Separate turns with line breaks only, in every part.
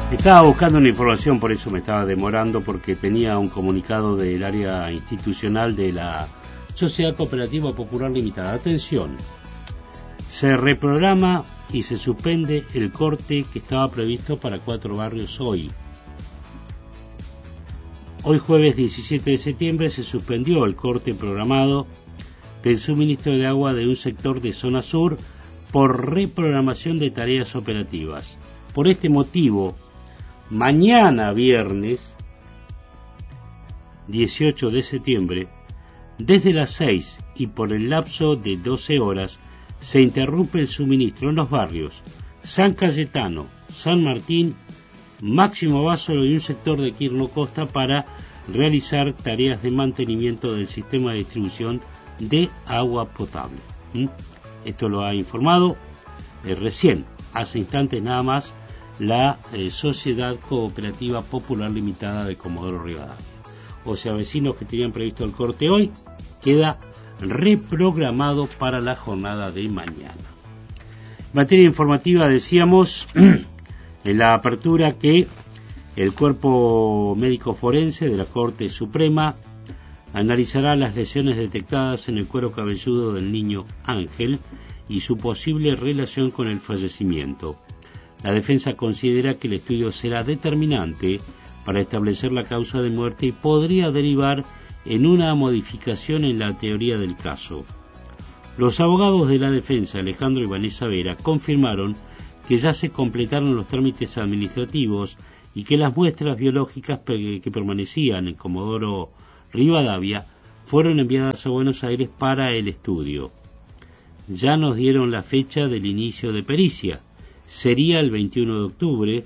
Estaba buscando una información, por eso me estaba demorando, porque tenía un comunicado del área institucional de la Sociedad Cooperativa Popular Limitada. Atención, se reprograma y se suspende el corte que estaba previsto para 4 barrios hoy. Hoy jueves 17 de septiembre se suspendió el corte programado del suministro de agua de un sector de zona sur por reprogramación de tareas operativas. Por este motivo, mañana viernes 18 de septiembre, desde las 6 y por el lapso de 12 horas, se interrumpe el suministro en los barrios San Cayetano, San Martín, Máximo Básolo y un sector de Quirno Costa para realizar tareas de mantenimiento del sistema de distribución de agua potable. Esto lo ha informado recién, hace instantes nada más, la Sociedad Cooperativa Popular Limitada de Comodoro Rivadavia. O sea, vecinos que tenían previsto el corte hoy, queda reprogramado para la jornada de mañana. En materia informativa decíamos en la apertura que el Cuerpo Médico Forense de la Corte Suprema analizará las lesiones detectadas en el cuero cabelludo del niño Ángel y su posible relación con el fallecimiento. La defensa considera que el estudio será determinante para establecer la causa de muerte y podría derivar en una modificación en la teoría del caso. Los abogados de la defensa, Alejandro y Vanessa Vera, confirmaron que ya se completaron los trámites administrativos y que las muestras biológicas que permanecían en Comodoro Rivadavia fueron enviadas a Buenos Aires para el estudio. Ya nos dieron la fecha del inicio de pericia. Sería el 21 de octubre,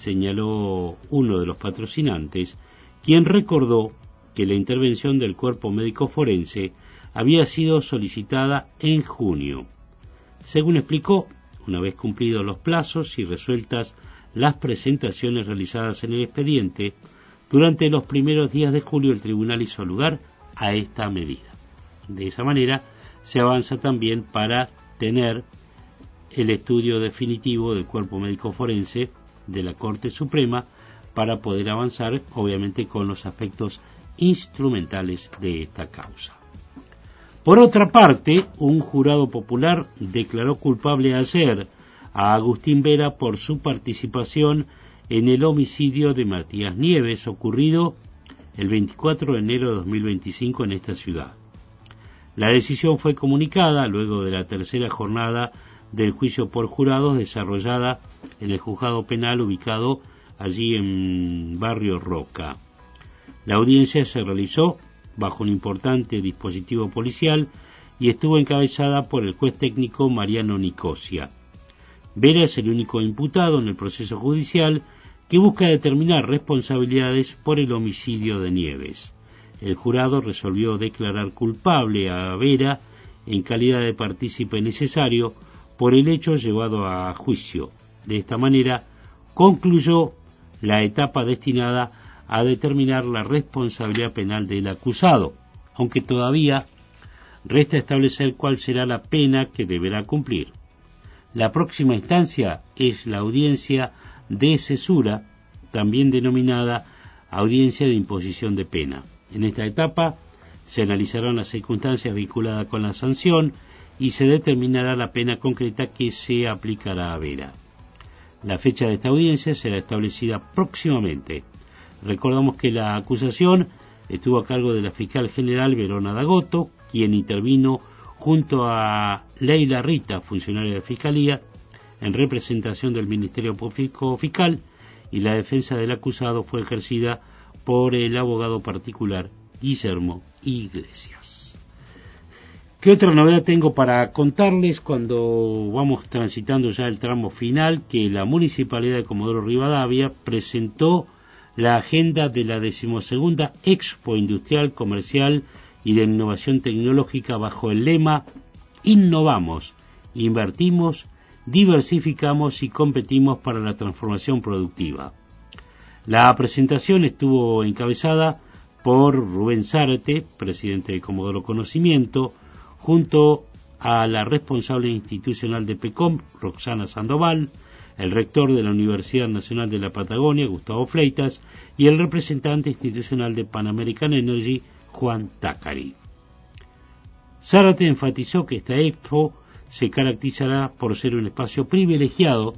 señaló uno de los patrocinantes, quien recordó que la intervención del Cuerpo Médico Forense había sido solicitada en junio. Según explicó, una vez cumplidos los plazos y resueltas las presentaciones realizadas en el expediente, durante los primeros días de julio el tribunal hizo lugar a esta medida. De esa manera se avanza también para tener el estudio definitivo del Cuerpo Médico Forense de la Corte Suprema para poder avanzar, obviamente, con los aspectos instrumentales de esta causa. Por otra parte, un jurado popular declaró culpable ayer a Agustín Vera por su participación en el homicidio de Matías Nieves ocurrido el 24 de enero de 2025 en esta ciudad. La decisión fue comunicada luego de la tercera jornada del juicio por jurados desarrollada en el juzgado penal ubicado allí en Barrio Roca. La audiencia se realizó bajo un importante dispositivo policial y estuvo encabezada por el juez técnico Mariano Nicosia. Vera es el único imputado en el proceso judicial que busca determinar responsabilidades por el homicidio de Nieves. El jurado resolvió declarar culpable a Vera en calidad de partícipe necesario por el hecho llevado a juicio. De esta manera concluyó la etapa destinada a determinar la responsabilidad penal del acusado, aunque todavía resta establecer cuál será la pena que deberá cumplir. La próxima instancia es la audiencia de cesura, también denominada audiencia de imposición de pena. En esta etapa se analizarán las circunstancias vinculadas con la sanción y se determinará la pena concreta que se aplicará a Vera. La fecha de esta audiencia será establecida próximamente. Recordamos que la acusación estuvo a cargo de la fiscal general Verona D'Agoto, quien intervino junto a Leila Rita, funcionaria de Fiscalía, en representación del Ministerio Público Fiscal, y la defensa del acusado fue ejercida por el abogado particular Guillermo Iglesias. ¿Qué otra novedad tengo para contarles cuando vamos transitando ya el tramo final? Que la Municipalidad de Comodoro Rivadavia presentó la agenda de la 12ª Expo Industrial, Comercial y de Innovación Tecnológica bajo el lema Innovamos, invertimos, diversificamos y competimos para la transformación productiva. La presentación estuvo encabezada por Rubén Zárate, presidente de Comodoro Conocimiento, junto a la responsable institucional de PECOM, Roxana Sandoval, el rector de la Universidad Nacional de la Patagonia, Gustavo Fleitas, y el representante institucional de Pan American Energy, Juan Tacari. Zárate enfatizó que esta expo se caracterizará por ser un espacio privilegiado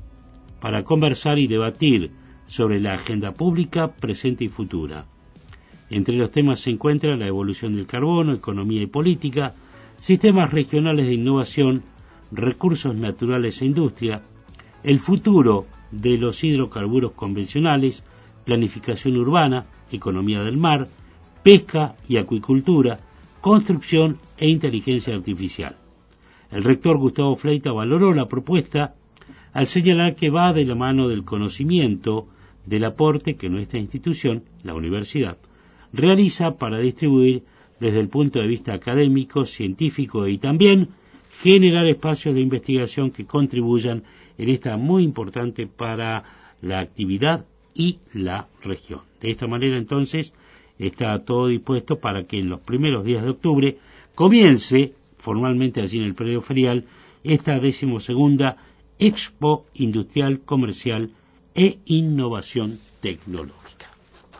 para conversar y debatir sobre la agenda pública, presente y futura. Entre los temas se encuentra la evolución del carbono, economía y política, sistemas regionales de innovación, recursos naturales e industria, el futuro de los hidrocarburos convencionales, planificación urbana, economía del mar, pesca y acuicultura, construcción e inteligencia artificial. El rector Gustavo Fleitas valoró la propuesta al señalar que va de la mano del conocimiento del aporte que nuestra institución, la universidad, realiza para distribuir desde el punto de vista académico, científico y también generar espacios de investigación que contribuyan en esta muy importante para la actividad y la región. De esta manera, entonces, está todo dispuesto para que en los primeros días de octubre comience formalmente allí en el predio ferial esta 12ª Expo Industrial, Comercial e Innovación Tecnológica.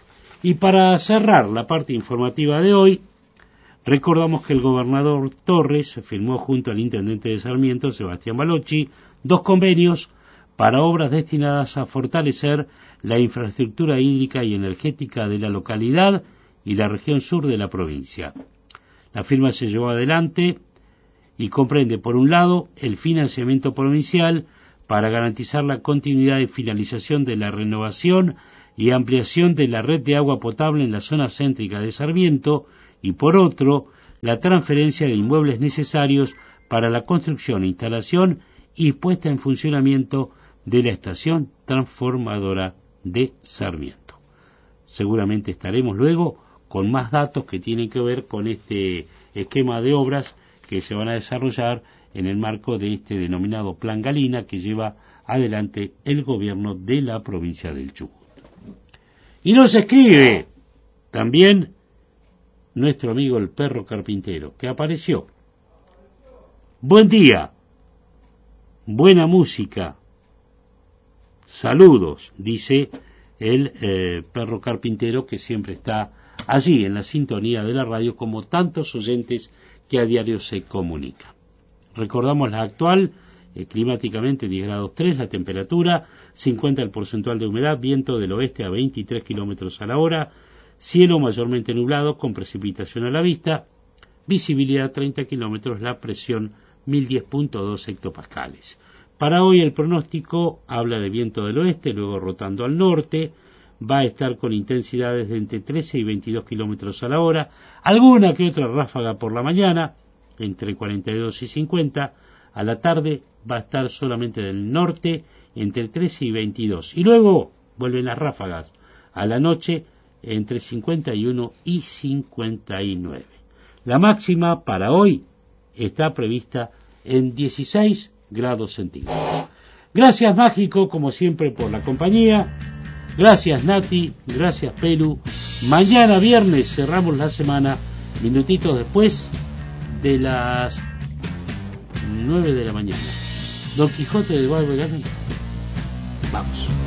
Y para cerrar la parte informativa de hoy, recordamos que el gobernador Torres firmó junto al intendente de Sarmiento, Sebastián Balochi, 2 convenios para obras destinadas a fortalecer la infraestructura hídrica y energética de la localidad y la región sur de la provincia. La firma se llevó adelante y comprende, por un lado, el financiamiento provincial para garantizar la continuidad y finalización de la renovación y ampliación de la red de agua potable en la zona céntrica de Sarmiento, y por otro, la transferencia de inmuebles necesarios para la construcción, instalación y puesta en funcionamiento de la estación transformadora de Sarmiento. Seguramente estaremos luego con más datos que tienen que ver con este esquema de obras que se van a desarrollar en el marco de este denominado Plan Galina que lleva adelante el gobierno de la provincia del Chubut. Y nos escribe también nuestro amigo el perro carpintero, que apareció. Buen día, buena música, saludos, dice el perro carpintero, que siempre está allí en la sintonía de la radio, como tantos oyentes que a diario se comunican. Recordamos la actual, climáticamente 10 grados 3, la temperatura, 50 el porcentual de humedad, viento del oeste a 23 kilómetros a la hora, cielo mayormente nublado con precipitación a la vista, visibilidad 30 kilómetros, la presión 1010.2 hectopascales. Para hoy el pronóstico habla de viento del oeste, luego rotando al norte, va a estar con intensidades de entre 13 y 22 kilómetros a la hora, alguna que otra ráfaga por la mañana, entre 42 y 50, a la tarde va a estar solamente del norte, entre 13 y 22, y luego vuelven las ráfagas, a la noche entre 51 y 59. La máxima para hoy está prevista en 16 grados centígrados. Gracias, Mágico, como siempre, por la compañía. Gracias, Nati. Gracias, Pelu. Mañana viernes cerramos la semana, minutitos después de las 9 de la mañana. Don Quijote de Barberán. Vamos.